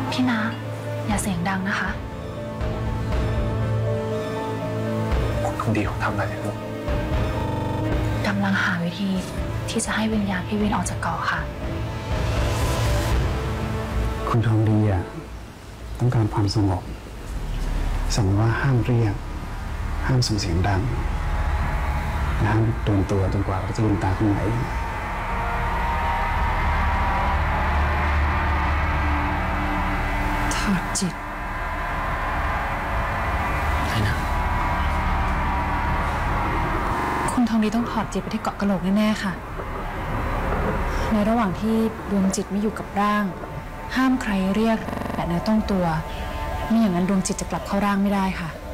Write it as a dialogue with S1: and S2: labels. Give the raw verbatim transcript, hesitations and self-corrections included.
S1: พี่นะอย่าเสียงดังนะคะ
S2: คุณคนดีของทำอะไรลูก
S1: กำลังหาวิธีที่จะให้วิญญาณพี่วินออกจากเกาะค่ะ
S3: คุณทองดีอ่ะต้องการความสงบสั่งว่าห้ามเรียกห้ามส่งเสียงดังและห้ามโดนตัวจนกว่าเราจะลืมตาขึ้นมาเอง
S1: ถอดจิต
S2: อะไรนะ
S1: คุณทองดีต้องถอดจิตไปที่เกาะกะโหลกแน่ๆค่ะในระหว่างที่ดวงจิตไม่อยู่กับร่างห้ามใครเรียกแต่เนื้อต้องตัวไม่อย่างนั้นดวงจิตจะกลับเข้าร่างไม่ได้ค่ะ